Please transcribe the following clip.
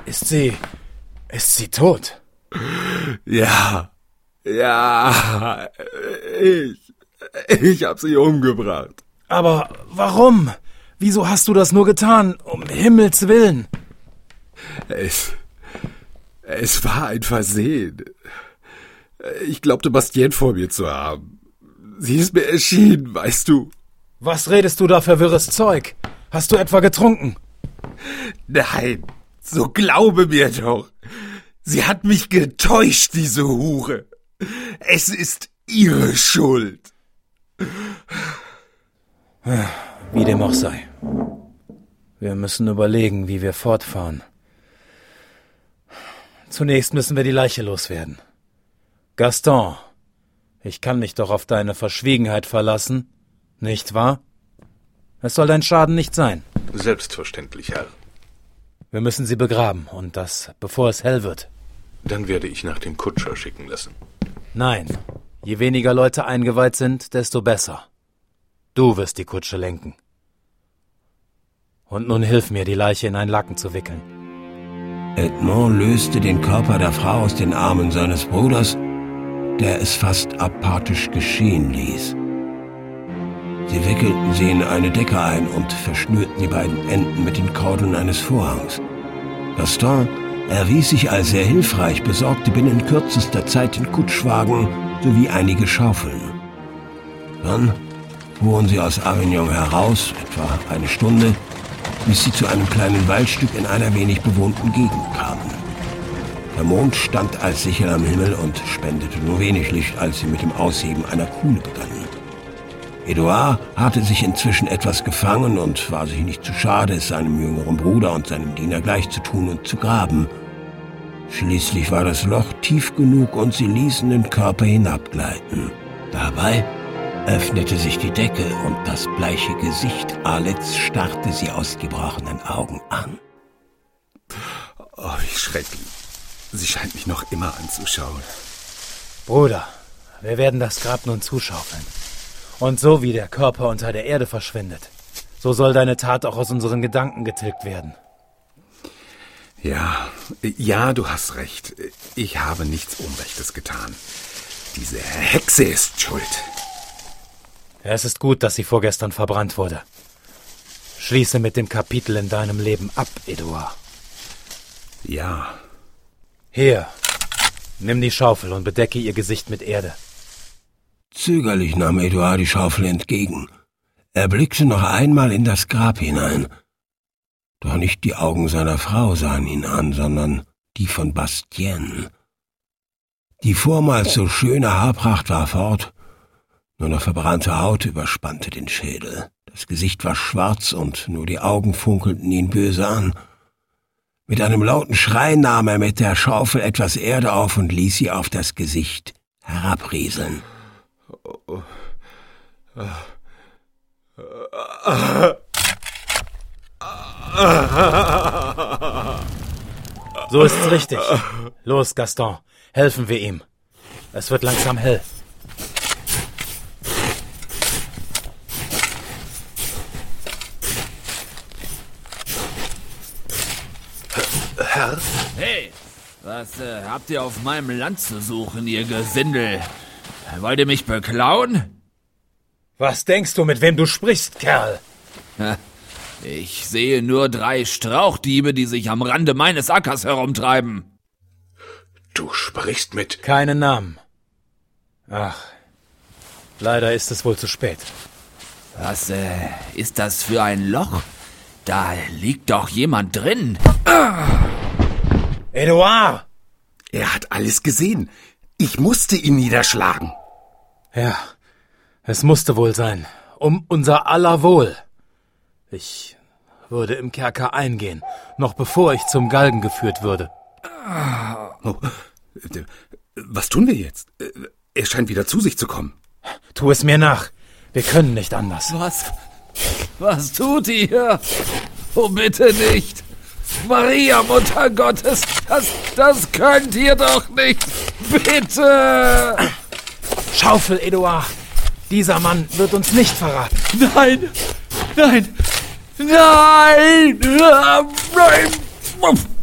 Ist sie tot? Ja, ich hab sie umgebracht. Aber warum? Wieso hast du das nur getan? Um Himmels Willen. Es war ein Versehen. Ich glaubte, Bastien vor mir zu haben. Sie ist mir erschienen, weißt du. Was redest du da für wirres Zeug? Hast du etwa getrunken? Nein, so glaube mir doch. Sie hat mich getäuscht, diese Hure. Es ist ihre Schuld. Wie dem auch sei. Wir müssen überlegen, wie wir fortfahren. Zunächst müssen wir die Leiche loswerden. Gaston, ich kann mich doch auf deine Verschwiegenheit verlassen, nicht wahr? Es soll dein Schaden nicht sein. Selbstverständlich, Herr. Wir müssen sie begraben, und das, bevor es hell wird. Dann werde ich nach dem Kutscher schicken lassen. Nein, je weniger Leute eingeweiht sind, desto besser. Du wirst die Kutsche lenken. Und nun hilf mir, die Leiche in einen Laken zu wickeln. Edmond löste den Körper der Frau aus den Armen seines Bruders, der es fast apathisch geschehen ließ. Sie wickelten sie in eine Decke ein und verschnürten die beiden Enden mit den Kordeln eines Vorhangs. Gaston erwies sich als sehr hilfreich, besorgte binnen kürzester Zeit den Kutschwagen sowie einige Schaufeln. Dann fuhren sie aus Avignon heraus, etwa eine Stunde, bis sie zu einem kleinen Waldstück in einer wenig bewohnten Gegend kamen. Der Mond stand als sicher am Himmel und spendete nur wenig Licht, als sie mit dem Ausheben einer Kuhle begannen. Edouard hatte sich inzwischen etwas gefangen und war sich nicht zu schade, es seinem jüngeren Bruder und seinem Diener gleich zu tun und zu graben. Schließlich war das Loch tief genug und sie ließen den Körper hinabgleiten. Dabei öffnete sich die Decke und das bleiche Gesicht Alets starrte sie aus gebrochenen Augen an. Oh, wie schrecklich. Sie scheint mich noch immer anzuschauen. Bruder, wir werden das Grab nun zuschaufeln. Und so wie der Körper unter der Erde verschwindet, so soll deine Tat auch aus unseren Gedanken getilgt werden. Ja, du hast recht. Ich habe nichts Unrechtes getan. Diese Hexe ist schuld. Es ist gut, dass sie vorgestern verbrannt wurde. Schließe mit dem Kapitel in deinem Leben ab, Edouard. Ja. Hier, nimm die Schaufel und bedecke ihr Gesicht mit Erde. Zögerlich nahm Edouard die Schaufel entgegen. Er blickte noch einmal in das Grab hinein. Doch nicht die Augen seiner Frau sahen ihn an, sondern die von Bastien. Die vormals so schöne Haarpracht war fort, nur noch verbrannte Haut überspannte den Schädel. Das Gesicht war schwarz und nur die Augen funkelten ihn böse an. Mit einem lauten Schrei nahm er mit der Schaufel etwas Erde auf und ließ sie auf das Gesicht herabrieseln. So ist's richtig. Los, Gaston, helfen wir ihm. Es wird langsam hell. Herr? Hey, was habt ihr auf meinem Land zu suchen, ihr Gesindel? Wollt ihr mich beklauen? Was denkst du, mit wem du sprichst, Kerl? Ich sehe nur 3 Strauchdiebe, die sich am Rande meines Ackers herumtreiben. Du sprichst mit... Keinen Namen. Ach, leider ist es wohl zu spät. Was ist das für ein Loch? Da liegt doch jemand drin. Edouard! Er hat alles gesehen. Ich musste ihn niederschlagen. Ja, es musste wohl sein. Um unser aller Wohl. Ich würde im Kerker eingehen, noch bevor ich zum Galgen geführt würde. Oh, was tun wir jetzt? Er scheint wieder zu sich zu kommen. Tu es mir nach. Wir können nicht anders. Was tut ihr? Oh, bitte nicht. Maria, Mutter Gottes, das könnt ihr doch nicht. Bitte. Schaufel, Edouard. Dieser Mann wird uns nicht verraten. Nein.